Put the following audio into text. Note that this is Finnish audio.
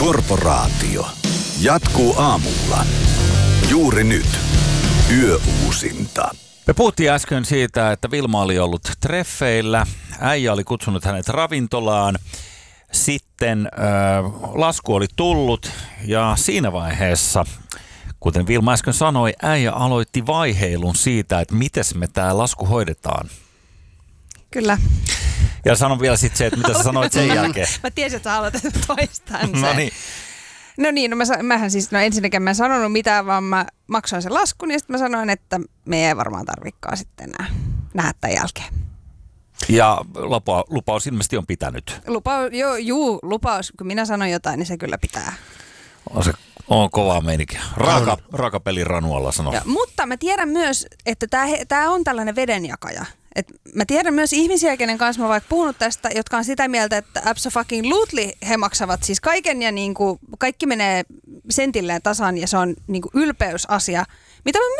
Korporaatio jatkuu aamulla. Juuri nyt. Yöuusinta. Me puhuttiin äsken siitä, että Vilma oli ollut treffeillä. Äijä oli kutsunut hänet ravintolaan. Sitten lasku oli tullut ja siinä vaiheessa, kuten Vilma äsken sanoi, äijä aloitti vaiheilun siitä, että miten me tämä lasku hoidetaan. Kyllä. Ja sanon vielä sitten se, että mitä sä sanoit sen jälkeen. Mä tiesin, että sä aloitat toistaa sen. No niin. Ensinnäkään mä en sanonut mitään, vaan mä maksoin sen laskun ja sitten mä sanoin, että me ei varmaan tarvikaan sitten enää nähdä tämän jälkeen. Ja lupaus ilmeisesti on pitänyt. Lupaus. Kun minä sanon jotain, niin se kyllä pitää. On kovaa meininkiä. Raakapelin ranualla sanoo. Mutta mä tiedän myös, että tää on tällainen vedenjakaja. Et mä tiedän myös ihmisiä, kenen kanssa mä vaikka puhunut tästä, jotka on sitä mieltä, että absolutely he maksavat siis kaiken ja niinku, kaikki menee sentilleen tasan ja se on niinku ylpeysasia, mitä mä